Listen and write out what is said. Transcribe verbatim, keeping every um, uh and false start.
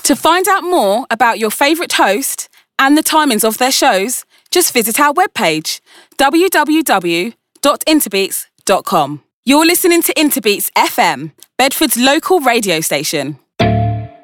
To find out more about your favourite host and the timings of their shows, just visit our webpage, w w w dot interbeats dot com. You're listening to Interbeats F M, Bedford's local radio station.